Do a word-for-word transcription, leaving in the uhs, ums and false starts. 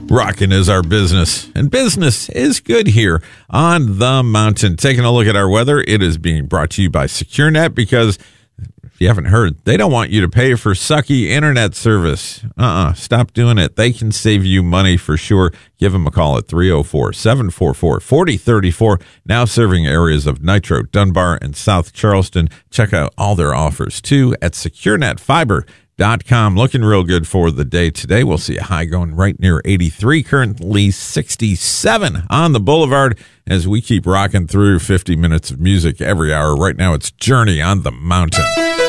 Rocking is our business, and business is good here on the mountain. Taking a look at our weather, it is being brought to you by SecureNet, because if you haven't heard, they don't want you to pay for sucky internet service. Uh-uh, stop doing it. They can save you money for sure. Give them a call at three oh four, seven four four, four oh three four. Now serving areas of Nitro, Dunbar, and South Charleston. Check out all their offers, too, at secure net fiber dot com. Looking real good for the day today. We'll see a high going right near eighty-three, currently sixty-seven on the boulevard as we keep rocking through fifty minutes of music every hour. Right now, it's Journey on the Mountain.